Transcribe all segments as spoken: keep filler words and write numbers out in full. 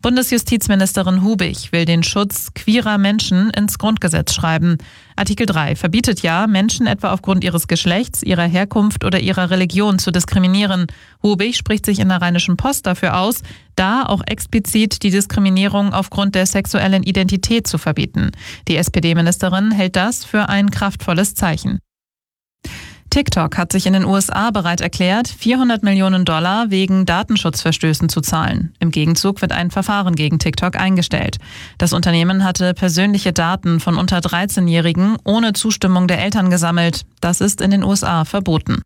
Bundesjustizministerin Hubig will den Schutz queerer Menschen ins Grundgesetz schreiben. Artikel drei verbietet ja, Menschen etwa aufgrund ihres Geschlechts, ihrer Herkunft oder ihrer Religion zu diskriminieren. Hubig spricht sich in der Rheinischen Post dafür aus, da auch explizit die Diskriminierung aufgrund der sexuellen Identität zu verbieten. Die S P D-Ministerin hält das für ein kraftvolles Zeichen. TikTok hat sich in den U S A bereit erklärt, vierhundert Millionen Dollar wegen Datenschutzverstößen zu zahlen. Im Gegenzug wird ein Verfahren gegen TikTok eingestellt. Das Unternehmen hatte persönliche Daten von unter dreizehnjährigen ohne Zustimmung der Eltern gesammelt. Das ist in den U S A verboten.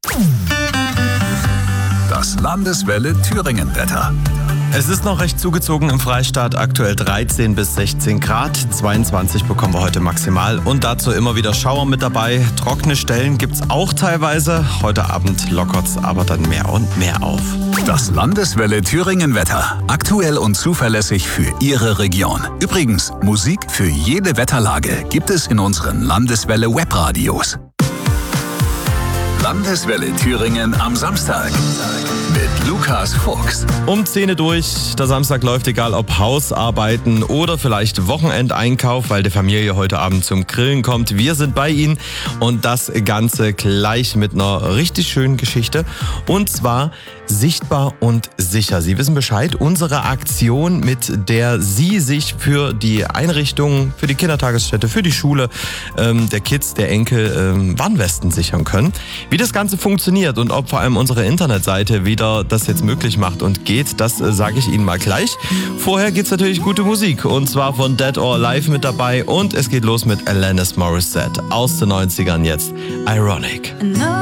Das Landeswelle Thüringen-Wetter. Es ist noch recht zugezogen im Freistaat, aktuell dreizehn bis sechzehn Grad, zweiundzwanzig bekommen wir heute maximal und dazu immer wieder Schauer mit dabei. Trockene Stellen gibt's auch teilweise, heute Abend lockert's aber dann mehr und mehr auf. Das Landeswelle Thüringen-Wetter, aktuell und zuverlässig für Ihre Region. Übrigens, Musik für jede Wetterlage gibt es in unseren Landeswelle Webradios. Landeswelle Thüringen am Samstag mit Lukas Fuchs. Um zehn durch, der Samstag läuft, egal ob Hausarbeiten oder vielleicht Wochenendeinkauf, weil die Familie heute Abend zum Grillen kommt. Wir sind bei Ihnen und das Ganze gleich mit einer richtig schönen Geschichte. Und zwar sichtbar und sicher. Sie wissen Bescheid, unsere Aktion, mit der Sie sich für die Einrichtung, für die Kindertagesstätte, für die Schule ähm, der Kids, der Enkel ähm, Warnwesten sichern können. Wie das Ganze funktioniert und ob vor allem unsere Internetseite wieder das jetzt möglich macht und geht, das äh, sage ich Ihnen mal gleich. Vorher gibt's natürlich gute Musik und zwar von Dead or Alive mit dabei und es geht los mit Alanis Morissette aus den neunzigern jetzt. Ironic. No.